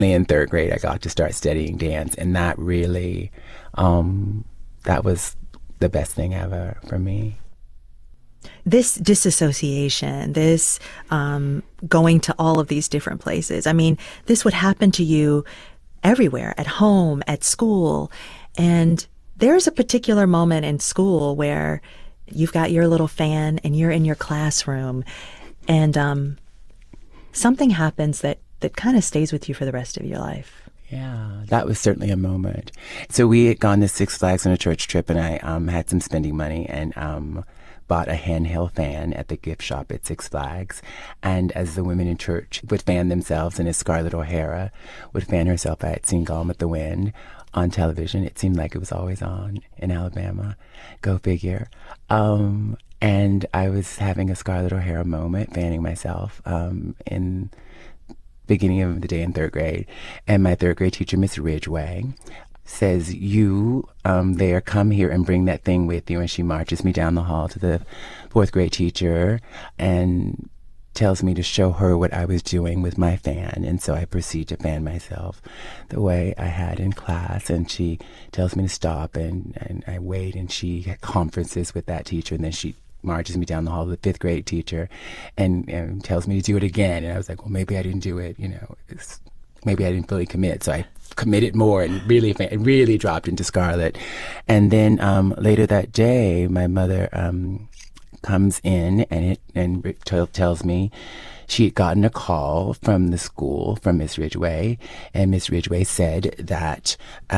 In third grade, I got to start studying dance, and that really, that was the best thing ever for me. This disassociation, this going to all of these different places, I mean, this would happen to you everywhere, at home, at school. And there's a particular moment in school where you've got your little fan and you're in your classroom, and something happens that kind of stays with you for the rest of your life. Yeah, that was certainly a moment. So we had gone to Six Flags on a church trip, and I had some spending money and bought a handheld fan at the gift shop at Six Flags. And as the women in church would fan themselves, and as Scarlett O'Hara would fan herself, I had seen Gone with the Wind on television. It seemed like it was always on in Alabama. Go figure. And I was having a Scarlett O'Hara moment, fanning myself in beginning of the day in third grade. And my third grade teacher, Miss Ridgway, says, you there, come here and bring that thing with you. And she marches me down the hall to the fourth grade teacher and tells me to show her what I was doing with my fan. And so I proceed to fan myself the way I had in class. And she tells me to stop, and I wait, and she had conferences with that teacher, and then she marches me down the hall to the fifth grade teacher and tells me to do it again. And I was like, well, maybe I didn't do it, maybe I didn't fully commit. So I committed more and really dropped into Scarlett. And then later that day, my mother comes in and tells me she had gotten a call from the school from Miss Ridgway, and Miss Ridgway said that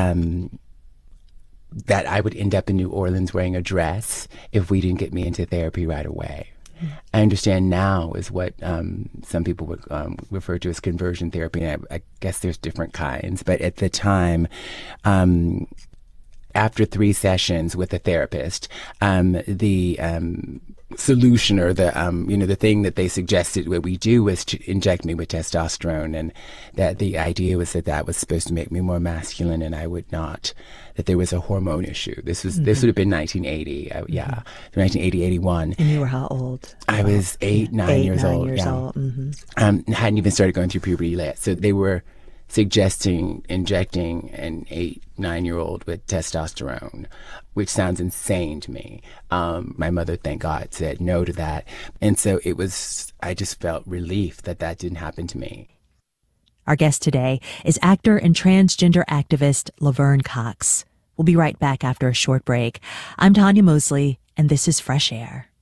that I would end up in New Orleans wearing a dress if we didn't get me into therapy right away. I understand now is what some people would refer to as conversion therapy, and I guess there's different kinds. But at the time, after 3 sessions with a therapist, the solution, or the thing that they suggested what we do was to inject me with testosterone, and that the idea was that was supposed to make me more masculine, and I would not, that there was a hormone issue. This would have been 1980, 1980, 81. And you were how old? I was 9 years old. Hadn't even started going through puberty yet. So they were suggesting injecting an 8-9-year-old with testosterone, which sounds insane to me. My mother, thank God, said no to that. And so I just felt relief that didn't happen to me. Our guest today is actor and transgender activist Laverne Cox. We'll be right back after a short break. I'm Tanya Mosley, and this is Fresh Air.